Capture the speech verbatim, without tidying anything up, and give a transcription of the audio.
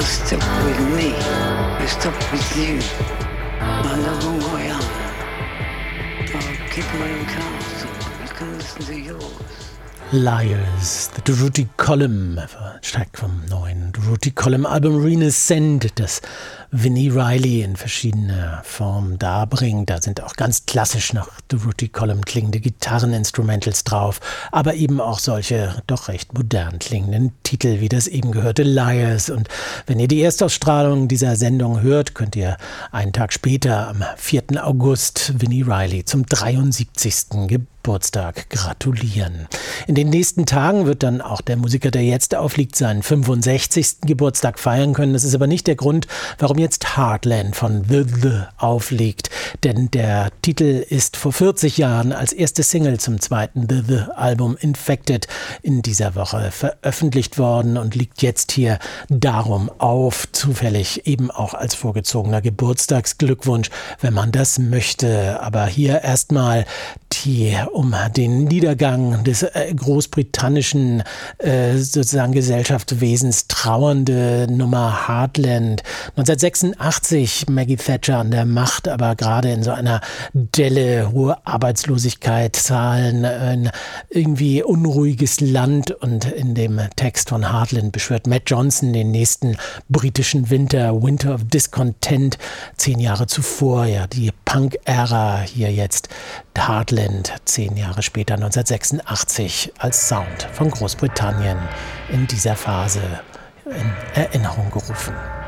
stuck with me, you're stuck with you. My love won't go on. I'll keep my own castle, you can listen to yours. Liars, the Durutti Column, Track vom neuen Durutti Column Album Renaissance, das Vinnie Riley in verschiedener Form darbringt. Da sind auch ganz klassisch nach Durutti Column klingende Gitarreninstrumentals drauf, aber eben auch solche doch recht modern klingenden Titel, wie das eben gehörte Liars. Und wenn ihr die Erstausstrahlung dieser Sendung hört, könnt ihr einen Tag später, am vierten August, Vinnie Riley zum dreiundsiebzigsten Geburtstag gratulieren. In den nächsten Tagen wird dann auch der Musiker, der jetzt aufliegt, seinen fünfundsechzigsten Geburtstag feiern können. Das ist aber nicht der Grund, warum jetzt Heartland von The The auflegt. Denn der Titel ist vor vierzig Jahren als erste Single zum zweiten The The Album Infected in dieser Woche veröffentlicht worden und liegt jetzt hier darum auf, zufällig eben auch als vorgezogener Geburtstagsglückwunsch, wenn man das möchte. Aber hier erstmal die um den Niedergang des äh, großbritannischen äh, sozusagen Gesellschaftswesens trauernde Nummer Heartland. neunzehnhundertsechsundachtzig Maggie Thatcher an der Macht, aber gerade in so einer Delle, hohe Arbeitslosigkeit, Zahlen, ein irgendwie unruhiges Land, und in dem Text von Heartland beschwört Matt Johnson den nächsten britischen Winter, Winter of Discontent, zehn Jahre zuvor, ja, die Punk-Ära, hier jetzt Heartland, zehn Jahre später, neunzehnhundertsechsundachtzig, als Sound von Großbritannien in dieser Phase in Erinnerung gerufen.